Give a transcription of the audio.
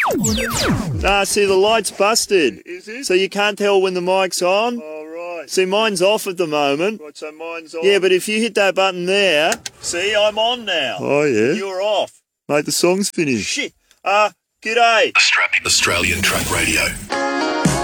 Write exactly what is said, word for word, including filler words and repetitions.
Nah, see, the light's busted. Is it? So you can't tell when the mic's on. Oh, right. See, mine's off at the moment. Right, so mine's on. Yeah, but if you hit that button there... See, I'm on now. Oh, yeah? You're off. Mate, the song's finished. Shit. Uh, g'day. Australian Truck Radio.